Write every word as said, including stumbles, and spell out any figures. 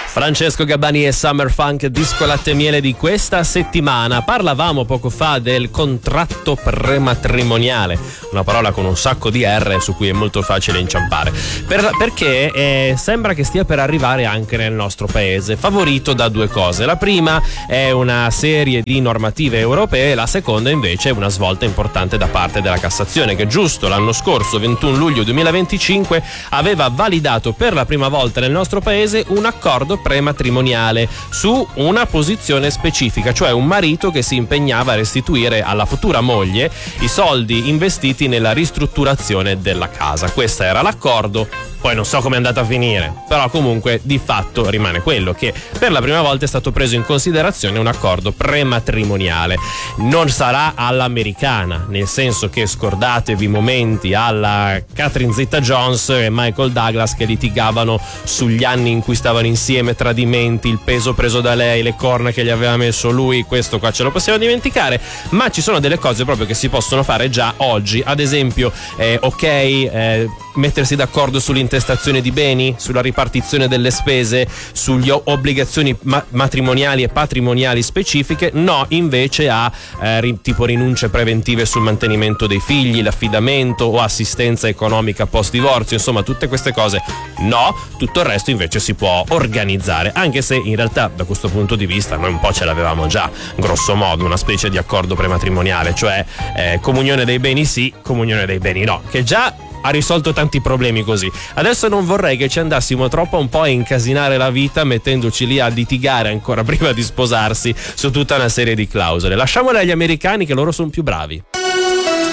Francesco Gabbani e Summer Funk, disco latte e miele di questa settimana. Parlavamo poco fa del contratto prematrimoniale, una parola con un sacco di R su cui è molto facile inciampare, per, perché eh, sembra che stia per arrivare anche nel nostro paese, favorito da due cose. La prima è una serie di normative europee, la seconda invece è una svolta importante da parte della Cassazione, che giusto l'anno scorso, ventuno luglio duemilaventicinque, aveva validato per la prima volta nel nostro paese un accordo prematrimoniale su una posizione specifica, cioè un marito che si impegnava a restituire alla futura moglie i soldi investiti nella ristrutturazione della casa. Questo era l'accordo. Poi non so come è andata a finire, però comunque di fatto rimane quello, che per la prima volta è stato preso in considerazione un accordo prematrimoniale. Non sarà all'americana, nel senso che scordatevi momenti alla Catherine Zeta-Jones e Michael Douglas che litigavano sugli anni in cui stavano insieme, tradimenti, il peso preso da lei, le corna che gli aveva messo lui, questo qua ce lo possiamo dimenticare, ma ci sono delle cose proprio che si possono fare già oggi. Ad esempio, eh, ok, eh, mettersi d'accordo sull'intestazione di beni, sulla ripartizione delle spese, sugli obbligazioni ma- matrimoniali e patrimoniali specifiche, no invece a eh, ri- tipo rinunce preventive sul mantenimento dei figli, l'affidamento o assistenza economica post divorzio, insomma tutte queste cose no, tutto il resto invece si può organizzare, anche se in realtà da questo punto di vista noi un po' ce l'avevamo già, grosso modo, una specie di accordo prematrimoniale, cioè eh, comunione dei beni sì, comunione dei beni no, che già ha risolto tanti problemi così. Adesso non vorrei che ci andassimo troppo un po' a incasinare la vita mettendoci lì a litigare ancora prima di sposarsi su tutta una serie di clausole. Lasciamole agli americani che loro sono più bravi.